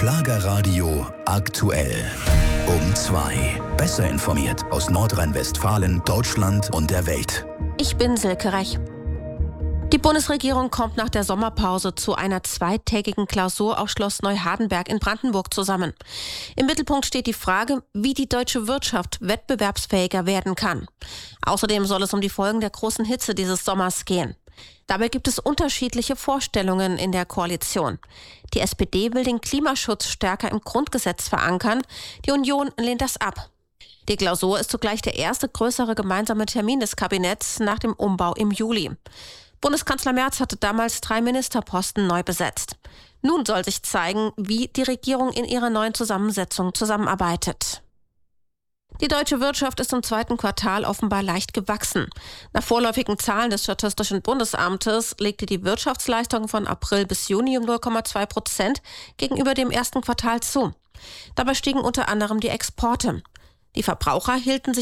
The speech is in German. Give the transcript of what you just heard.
Schlagerradio aktuell. Um 2. Besser informiert aus Nordrhein-Westfalen, Deutschland und der Welt. Ich bin Silke Rech. Die Bundesregierung kommt nach der Sommerpause zu einer zweitägigen Klausur auf Schloss Neuhardenberg in Brandenburg zusammen. Im Mittelpunkt steht die Frage, wie die deutsche Wirtschaft wettbewerbsfähiger werden kann. Außerdem soll es um die Folgen der großen Hitze dieses Sommers gehen. Dabei gibt es unterschiedliche Vorstellungen in der Koalition. Die SPD will den Klimaschutz stärker im Grundgesetz verankern. Die Union lehnt das ab. Die Klausur ist zugleich der erste größere gemeinsame Termin des Kabinetts nach dem Umbau im Juli. Bundeskanzler Merz hatte damals 3 Ministerposten neu besetzt. Nun soll sich zeigen, wie die Regierung in ihrer neuen Zusammensetzung zusammenarbeitet. Die deutsche Wirtschaft ist im 2. Quartal offenbar leicht gewachsen. Nach vorläufigen Zahlen des Statistischen Bundesamtes legte die Wirtschaftsleistung von April bis Juni um 0,2% gegenüber dem 1. Quartal zu. Dabei stiegen unter anderem die Exporte. Die Verbraucher hielten sich